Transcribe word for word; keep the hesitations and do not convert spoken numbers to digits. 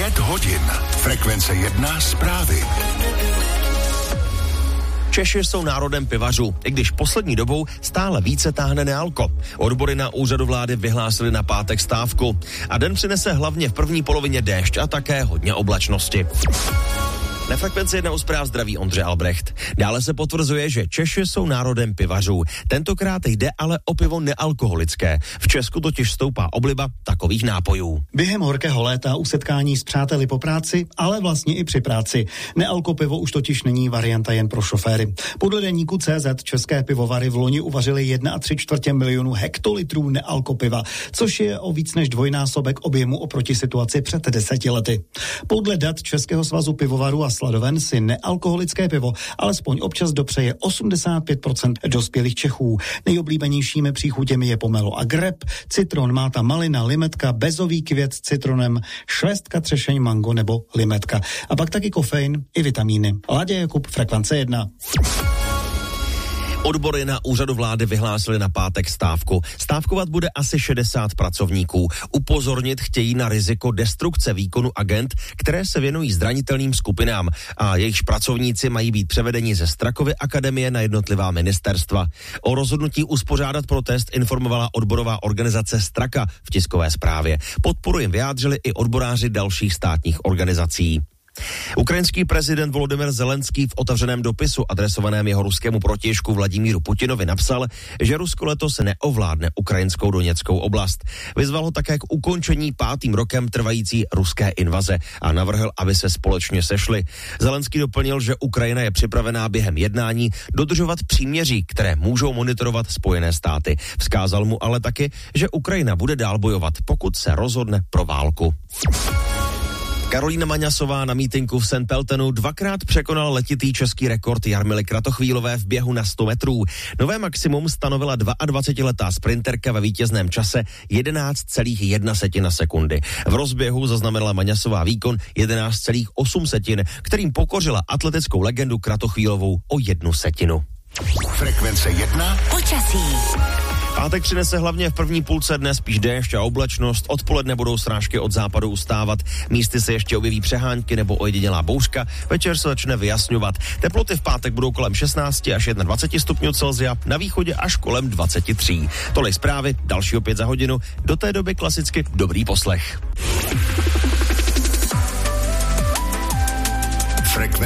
Pět hodin. Frekvence jedna zprávy. Češi jsou národem pivařů, i když poslední dobou stále více táhne nealko. Odbory na úřadu vlády vyhlásili na pátek stávku a den přinese hlavně v první polovině déšť a také hodně oblačnosti. Na Frekvenci jedna u zpráv zdraví Ondřej Albrecht. Dále se potvrzuje, že Češi jsou národem pivařů. Tentokrát jde ale o pivo nealkoholické. V Česku totiž stoupá obliba takových nápojů. Během horkého léta u setkání s přáteli po práci, ale vlastně i při práci. Nealko pivo už totiž není varianta jen pro šoféry. Podle deníku C Z české pivovary v loni uvařily jedna a tři čtvrtě milionu hektolitrů nealko piva, což je o víc než dvojnásobek objemu oproti situaci před deseti lety. Podle dat Českého svazu pivovarů a sladoven si nealkoholické pivo alespoň občas dopřeje osmdesát pět procent dospělých Čechů. Nejoblíbenějšími příchutěmi je pomelo a grep, citron, máta, malina, limetka, bezový květ s citronem, švestka, třešeň, mango nebo limetka. A pak taky kofein i vitamíny. Láďa Jakub, Frekvence jedna. Odbory na úřadu vlády vyhlásili na pátek stávku. Stávkovat bude asi šedesát pracovníků. Upozornit chtějí na riziko destrukce výkonu agent, které se věnují zranitelným skupinám a jejichž pracovníci mají být převedeni ze Strakovy akademie na jednotlivá ministerstva. O rozhodnutí uspořádat protest informovala odborová organizace Straka v tiskové zprávě. Podporu jim vyjádřili i odboráři dalších státních organizací. Ukrajinský prezident Volodymyr Zelenský v otevřeném dopisu adresovaném jeho ruskému protějšku Vladimíru Putinovi napsal, že Rusko letos neovládne ukrajinskou Doněckou oblast. Vyzval ho také k ukončení pátým rokem trvající ruské invaze a navrhl, aby se společně sešli. Zelenský doplnil, že Ukrajina je připravená během jednání dodržovat příměří, které můžou monitorovat Spojené státy. Vzkázal mu ale taky, že Ukrajina bude dál bojovat, pokud se rozhodne pro válku. Karolína Maňasová na mítinku v Saint Peltenu dvakrát překonala letitý český rekord Jarmily Kratochvílové v běhu na sto metrů. Nové maximum stanovila dvaadvacetiletá sprinterka ve vítězném čase jedenáct celá jedna sekundy. V rozběhu zaznamenala Maňasová výkon jedenáct celá osm setin, kterým pokořila atletickou legendu Kratochvílovou o jednu setinu. Frekvence jedna. Počasí. Pátek přinese hlavně v první půlce dne spíš déšť a oblačnost. Odpoledne budou srážky od západu ustávat. Místy se ještě objeví přehánky nebo ojedinělá bouřka. Večer se začne vyjasňovat. Teploty v pátek budou kolem šestnáct až dvacet jedna stupňů Celsia, na východě až kolem dvacet tři. Tolik zprávy, další opět za hodinu. Do té doby klasicky dobrý poslech.